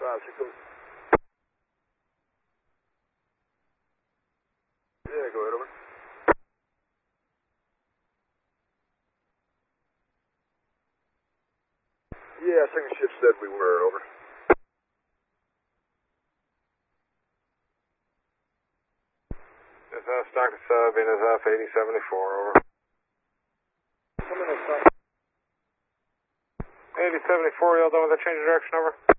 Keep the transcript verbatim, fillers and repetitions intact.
five, six, oh. Yeah, go ahead, over. Yeah, second shift said we were, over. Is that stock sub in is F eighty seventy-four, over. Come in, stock. eighty seventy-four, y'all done with the change of direction, over?